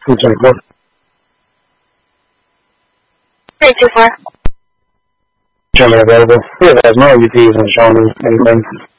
224. 324. Generally available. We have no UPs and showing anything.